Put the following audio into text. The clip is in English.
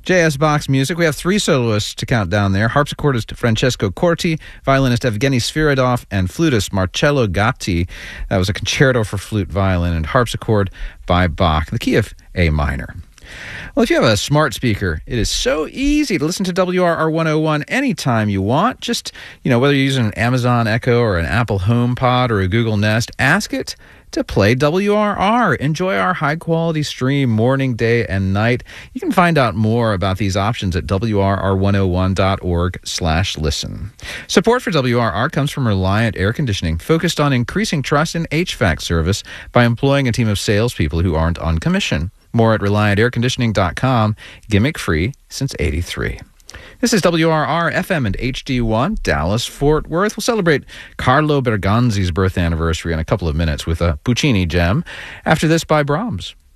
JS Box Music. We have 3 soloists to count down there. Harpsichordist Francesco Corti, violinist Evgeny Sviridov, and flutist Marcello Gatti. That was a concerto for flute, violin, and harpsichord by Bach, the key of A minor. Well, if you have a smart speaker, it is so easy to listen to WRR 101 anytime you want. Just, whether you're using an Amazon Echo or an Apple HomePod or a Google Nest, ask it to play WRR. Enjoy our high-quality stream morning, day, and night. You can find out more about these options at wrr101.org/listen. Support for WRR comes from Reliant Air Conditioning, focused on increasing trust in HVAC service by employing a team of salespeople who aren't on commission. More at ReliantAirConditioning.com. Gimmick free since '83. This is WRR FM and HD1, Dallas, Fort Worth. We'll celebrate Carlo Bergonzi's birth anniversary in a couple of minutes with a Puccini gem. After this, by Brahms.